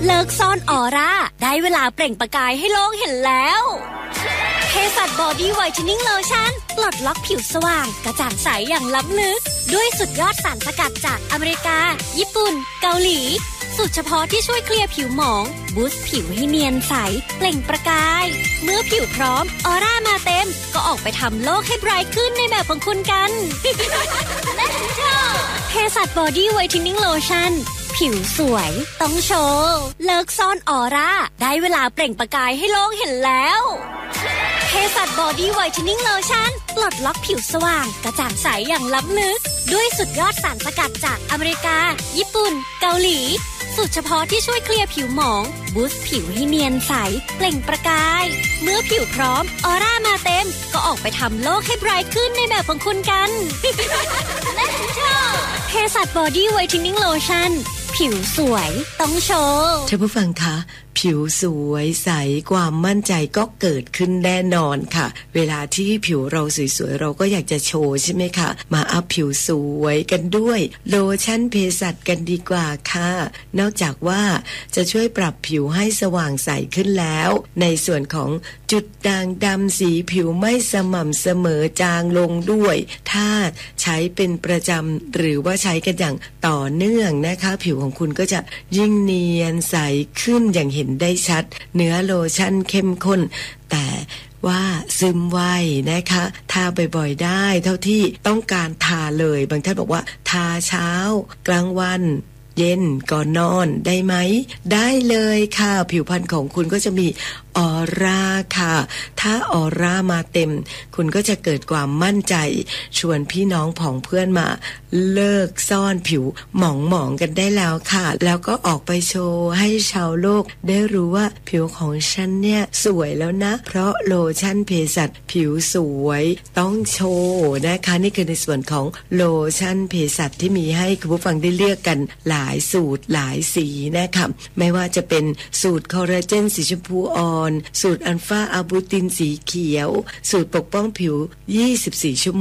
เลิกซ่อนออร่าได้เวลาเปล่งประกายให้โลกเห็นแล้วเภสัชบอดี้ไวท์เทนนิ่งโลชั่นปลดล็อกผิวสว่างกระจ่างใสอย่างล้ำลึกด้วยสุดยอดสารสกัดจากอเมริกาญี่ปุ่นเกาหลีสูตรเฉพาะที่ช่วยเคลียร์ผิวหมองบูสต์ผิวให้เนียนใสเปล่งประกายเมื่อผิวพร้อมออร่ามาเต็มก็ออกไปทำโลกให้ไบรท์ขึ้นในแบบของคุณกัน Let's go เภสัชบอดี้ไวท์เทนนิ่งโลชั่นผิวสวยต้องโชว์เลิกซ่อนออร่าได้เวลาเปล่งประกายให้โลกเห็นแล้วเภสัชบอดี้ไวท์เทนนิ่งโลชั่นปลดล็อกผิวสว่างกระจ่างใสอย่างล้ำลึกด้วยสุดยอดสารสกัดจากอเมริกาญี่ปุ่นเกาหลีสูตรเฉพาะที่ช่วยเคลียร์ผิวหมองบูสต์ผิวให้เนียนใสเปล่งประกายเมื่อผิวพร้อมออร่ามาเต็มก็ออกไปทำโลกให้ไบรท์ขึ้นในแบบของคุณกัน Let's go เภสัชบอดี้ไวท์เทนนิ่งโลชั่นผิวสวยต้องโชว์ท่านผู้ฟังคะผิวสวยใสความมั่นใจก็เกิดขึ้นแน่นอนค่ะเวลาที่ผิวเราสวยๆเราก็อยากจะโชว์ใช่ไหมคะมาอัพผิวสวยกันด้วยโลชั่นเภสัชกันดีกว่าค่ะนอกจากว่าจะช่วยปรับผิวให้สว่างใสขึ้นแล้วในส่วนของจุดด่างดำสีผิวไม่สม่ำเสมอจางลงด้วยถ้าใช้เป็นประจำหรือว่าใช้กันอย่างต่อเนื่องนะคะผิวของคุณก็จะยิ่งเนียนใสขึ้นอย่างเห็นได้ชัดเนื้อโลชั่นเข้มข้นแต่ว่าซึมไวนะคะทาบ่อยๆได้เท่าที่ต้องการทาเลยบางท่านบอกว่าทาเช้ากลางวันเย็นก่อนนอนได้ไหมได้เลยค่ะผิวพรรณของคุณก็จะมีออร่าค่ะถ้าออร่ามาเต็มคุณก็จะเกิดความมั่นใจชวนพี่น้องผองเพื่อนมาเลิกซ่อนผิวหมองๆกันได้แล้วค่ะแล้วก็ออกไปโชว์ให้ชาวโลกได้รู้ว่าผิวของฉันเนี่ยสวยแล้วนะเพราะโลชั่นเภสัชผิวสวยต้องโชว์นะคะนี่คือในส่วนของโลชั่นเภสัชที่มีให้คุณผู้ฟังได้เลือกกันหลายสูตรหลายสีนะคะไม่ว่าจะเป็นสูตรคอลลาเจนสีชมพูอ่อนสูตรอัลฟาอะบูตินสีเขียวสูตรปกป้องผิว24 ชั่วโมง